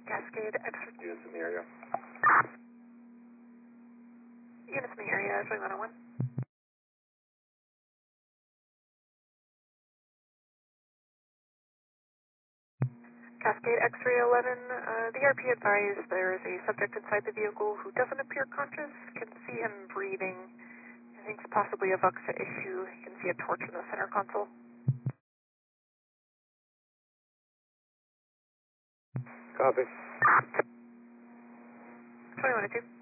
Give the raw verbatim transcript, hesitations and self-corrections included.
Cascade X. Units in the area. Units in the area, twenty-one oh one. Cascade X-ray eleven, uh, the R P advised there is a subject inside the vehicle who doesn't appear conscious, can see him breathing. I think it's possibly a VUXA issue. You can see a torch in the center console. Copy. twenty-one oh two.